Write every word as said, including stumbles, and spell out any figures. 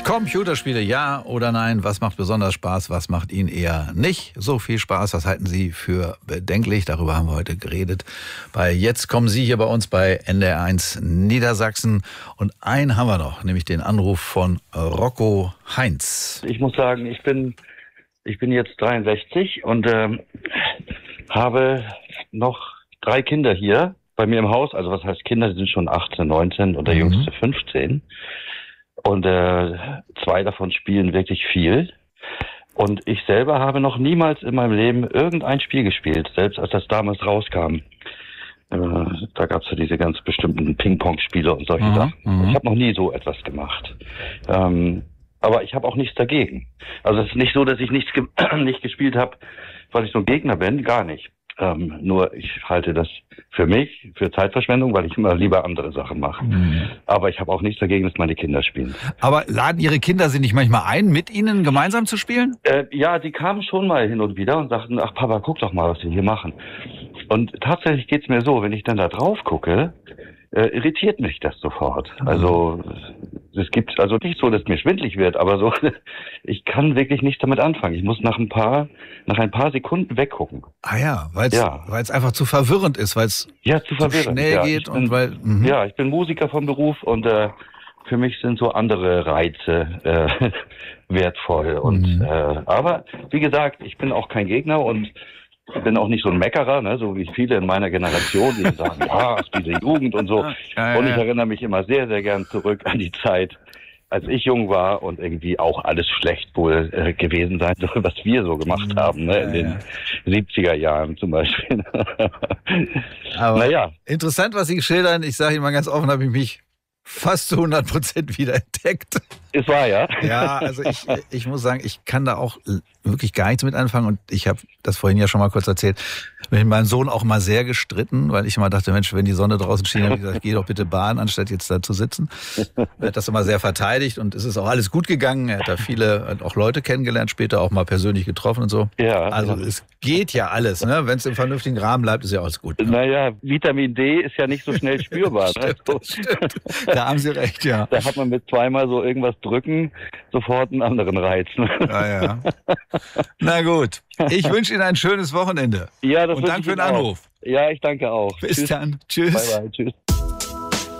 Computerspiele, ja oder nein? Was macht besonders Spaß? Was macht Ihnen eher nicht so viel Spaß? Was halten Sie für bedenklich? Darüber haben wir heute geredet. Bei Jetzt kommen Sie hier bei uns bei N D R eins Niedersachsen. Und einen haben wir noch, nämlich den Anruf von Rocco Heinz. Ich muss sagen, ich bin, ich bin jetzt dreiundsechzig und ähm, habe noch drei Kinder hier bei mir im Haus. Also was heißt Kinder? Die sind schon achtzehn, neunzehn und der mhm. jüngste fünfzehn. Und äh, zwei davon spielen wirklich viel. Und ich selber habe noch niemals in meinem Leben irgendein Spiel gespielt, selbst als das damals rauskam. Äh, da gab es ja diese ganz bestimmten Ping-Pong-Spiele und solche mhm. Sachen. Ich habe noch nie so etwas gemacht. Ähm, aber ich habe auch nichts dagegen. Also es ist nicht so, dass ich nichts ge- nicht gespielt habe, weil ich so ein Gegner bin, gar nicht. Ähm, nur ich halte das für mich, für Zeitverschwendung, weil ich immer lieber andere Sachen mache. Mhm. Aber ich habe auch nichts dagegen, dass meine Kinder spielen. Aber laden Ihre Kinder Sie nicht manchmal ein, mit Ihnen gemeinsam zu spielen? Äh, ja, die kamen schon mal hin und wieder und sagten, ach Papa, guck doch mal, was wir hier machen. Und tatsächlich geht's mir so, wenn ich dann da drauf gucke, äh, irritiert mich das sofort. Mhm. Also es gibt also nicht so, dass mir schwindelig wird, aber so, ich kann wirklich nichts damit anfangen. Ich muss nach ein paar, nach ein paar Sekunden weggucken. Ah ja, weil es ja. einfach zu verwirrend ist, weil es ja, zu, zu schnell ja, geht bin, und weil. Mh. Ja, ich bin Musiker vom Beruf und äh, für mich sind so andere Reize äh, wertvoll. Und mhm. äh, aber wie gesagt, ich bin auch kein Gegner und ich bin auch nicht so ein Meckerer, ne, so wie viele in meiner Generation, die sagen, ja, ist diese Jugend und so. Ja, ja, und ich ja. erinnere mich immer sehr, sehr gern zurück an die Zeit, als ich jung war und irgendwie auch alles schlecht wohl äh, gewesen sein soll, was wir so gemacht haben, ne, in den ja. siebziger Jahren zum Beispiel. Aber naja. Interessant, was Sie schildern. Ich sage Ihnen mal ganz offen, habe ich mich fast zu hundert Prozent wieder entdeckt. Es war ja. Ja, also ich, ich muss sagen, ich kann da auch wirklich gar nichts mit anfangen. Und ich habe das vorhin ja schon mal kurz erzählt, mit meinem Sohn auch mal sehr gestritten, weil ich immer dachte, Mensch, wenn die Sonne draußen schien, habe ich gesagt, geh doch bitte Bahn, anstatt jetzt da zu sitzen. Er hat das immer sehr verteidigt und es ist auch alles gut gegangen. Er hat da viele, hat auch Leute kennengelernt, später auch mal persönlich getroffen und so. Ja. Also es geht ja alles, ne? Wenn es im vernünftigen Rahmen bleibt, ist ja alles gut. Ne? Naja, Vitamin D ist ja nicht so schnell spürbar. stimmt, ne? stimmt. Da haben Sie recht, ja. Da hat man mit zweimal so irgendwas drücken sofort einen anderen Reiz. Ne? Ja, ja. Na gut. Ich wünsche Ihnen ein schönes Wochenende. Ja, das Und danke für den Ihnen Anruf. Auch. Ja, ich danke auch. Bis Tschüss. dann. Tschüss. Bye, bye. Tschüss.